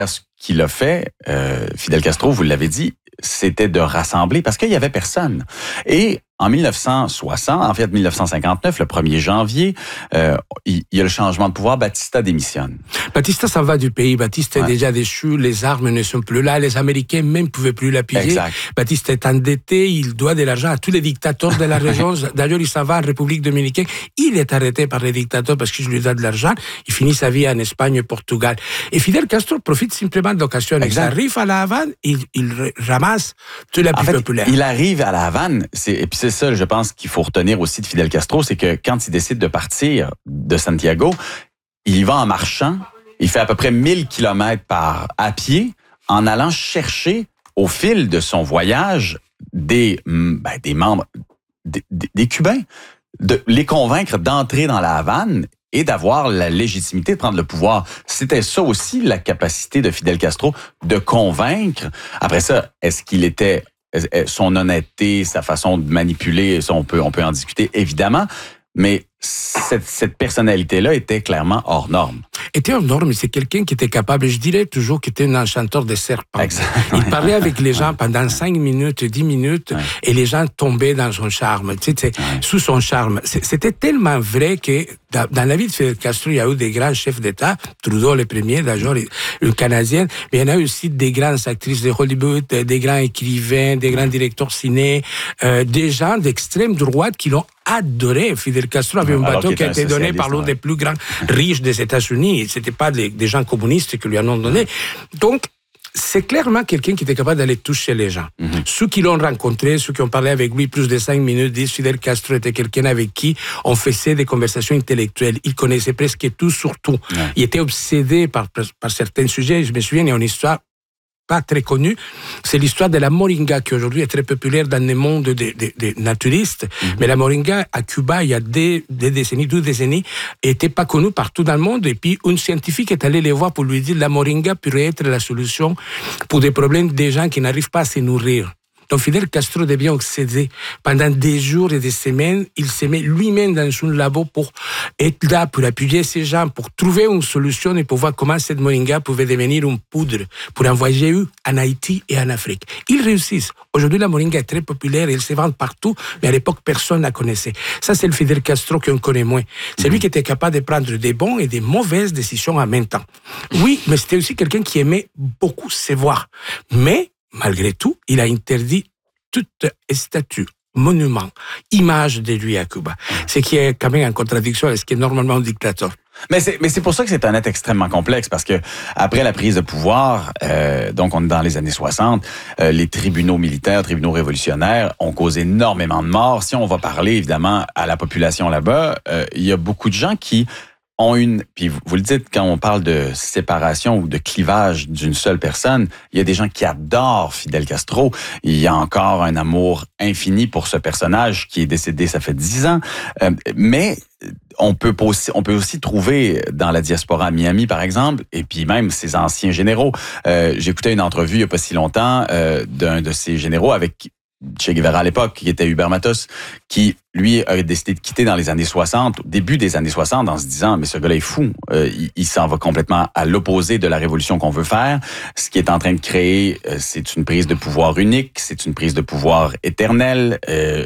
ce qu'il a fait, Fidel Castro, vous l'avez dit, c'était de rassembler parce qu'il y avait personne. Et en 1959, le 1er janvier, il y a le changement de pouvoir. Batista démissionne. Batista s'en va du pays. Batista est déjà déchu. Les armes ne sont plus là. Les Américains même ne pouvaient plus l'appuyer. Exact. Batista est endetté. Il doit de l'argent à tous les dictateurs de la région. D'ailleurs, il s'en va en République dominicaine. Il est arrêté par les dictateurs parce qu'il lui donne de l'argent. Il finit sa vie en Espagne et Portugal. Et Fidel Castro profite simplement de l'occasion. Il arrive à La Havane, il ramasse tout la plus populaire. Il arrive à La Havane, et puis c'est ça, je pense qu'il faut retenir aussi de Fidel Castro, c'est que quand il décide de partir de Santiago, il y va en marchant, il fait à peu près 1000 kilomètres à pied, en allant chercher au fil de son voyage des membres, des Cubains, de les convaincre d'entrer dans La Havane et d'avoir la légitimité de prendre le pouvoir. C'était ça aussi la capacité de Fidel Castro, de convaincre. Après ça, est-ce qu'il était son honnêteté, sa façon de manipuler, ça on peut en discuter évidemment, mais cette personnalité-là était clairement hors norme. Était hors norme, c'est quelqu'un qui était capable, je dirais toujours qu'il était un enchanteur de serpents. Exact. Il parlait avec les gens pendant 5 minutes, 10 minutes, et les gens tombaient dans son charme, sous son charme. C'était tellement vrai que dans la vie de Fidel Castro, il y a eu des grands chefs d'État, Trudeau le premier, d'ailleurs, une Canadienne, mais il y en a aussi des grandes actrices de Hollywood, des grands écrivains, des grands directeurs ciné, des gens d'extrême droite qui l'ont adoré. Fidel Castro avait un bateau qui a été donné par l'un des plus grands riches des États-Unis. C'était pas des gens communistes qui lui en ont donné. Donc, c'est clairement quelqu'un qui était capable d'aller toucher les gens. Ceux qui l'ont rencontré, ceux qui ont parlé avec lui plus de 5 minutes, disent Fidel Castro était quelqu'un avec qui on faisait des conversations intellectuelles. Il connaissait presque tout sur tout. Il était obsédé par certains sujets. Je me souviens, il y a une histoire pas très connue, c'est l'histoire de la moringa qui aujourd'hui est très populaire dans le monde des naturistes. Mais la moringa à Cuba, il y a deux décennies, était pas connue partout dans le monde. Et puis, un scientifique est allé les voir pour lui dire la moringa pourrait être la solution pour des problèmes des gens qui n'arrivent pas à se nourrir. Donc Fidel Castro devient obsédé. Pendant des jours et des semaines, il se met lui-même dans un labo pour être là, pour appuyer ces gens, pour trouver une solution et pour voir comment cette moringa pouvait devenir une poudre pour envoyer en Haïti et en Afrique. Ils réussissent. Aujourd'hui, la moringa est très populaire et elle se vend partout, mais à l'époque, personne ne la connaissait. Ça, c'est le Fidel Castro qu'on connaît moins. C'est lui qui était capable de prendre des bonnes et des mauvaises décisions en même temps. Oui, mais c'était aussi quelqu'un qui aimait beaucoup se voir. Mais malgré tout, il a interdit toute statue, monument, image de lui à Cuba. Ce qui est quand même en contradiction avec ce qui est normalement un dictateur. Mais c'est pour ça que c'est un être extrêmement complexe, parce que après la prise de pouvoir, donc on est dans les années 60, les tribunaux militaires, tribunaux révolutionnaires ont causé énormément de morts. Si on va parler évidemment à la population là-bas, il y a beaucoup de gens qui puis vous le dites, quand on parle de séparation ou de clivage d'une seule personne, il y a des gens qui adorent Fidel Castro. Il y a encore un amour infini pour ce personnage qui est décédé, ça fait 10 ans. Mais on peut aussi trouver dans la diaspora à Miami, par exemple, et puis même ses anciens généraux. J'écoutais une entrevue il n'y a pas si longtemps d'un de ces généraux avec Che Guevara à l'époque, qui était Hubert Matos, qui, lui, a décidé de quitter dans les années 60, au début des années 60, en se disant, mais ce gars-là est fou. Il s'en va complètement à l'opposé de la révolution qu'on veut faire. Ce qui est en train de créer, c'est une prise de pouvoir unique, c'est une prise de pouvoir éternelle. Et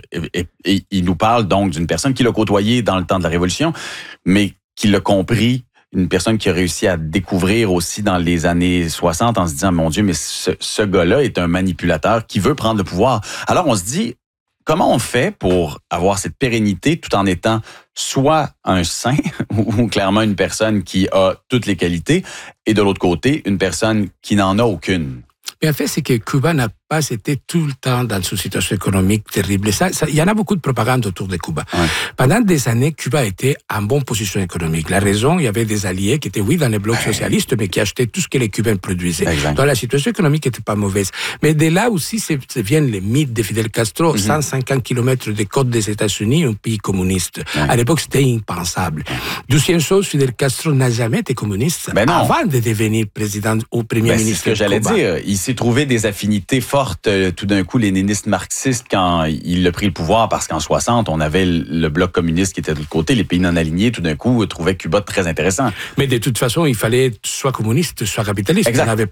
il nous parle donc d'une personne qui l'a côtoyé dans le temps de la révolution, mais qui l'a compris. Une personne qui a réussi à découvrir aussi dans les années 60 en se disant, mon Dieu, mais ce gars-là est un manipulateur qui veut prendre le pouvoir. Alors on se dit, comment on fait pour avoir cette pérennité tout en étant soit un saint ou clairement une personne qui a toutes les qualités et de l'autre côté, une personne qui n'en a aucune? Mais en fait, c'est que Cuba n'a pas été tout le temps dans une situation économique terrible. Il y en a beaucoup de propagande autour de Cuba. Ouais. Pendant des années, Cuba était en bonne position économique. La raison, il y avait des alliés qui étaient, oui, dans les blocs socialistes, mais qui achetaient tout ce que les Cubains produisaient. Exact. Donc la situation économique n'était pas mauvaise. Mais de là aussi, viennent les mythes de Fidel Castro. 150 km des côtes des États-Unis, un pays communiste. Ouais. À l'époque, c'était impensable. Deuxième chose, Fidel Castro n'a jamais été communiste avant de devenir président ou premier ministre. C'est ce que j'allais dire. Il s'est trouvé des affinités fortes, tout d'un coup, léninistes marxistes, quand il a pris le pouvoir, parce qu'en 60, on avait le bloc communiste qui était de l'autre côté, les pays non alignés, tout d'un coup, trouvaient Cuba très intéressant. Mais de toute façon, il fallait soit communiste, soit capitaliste. Exact.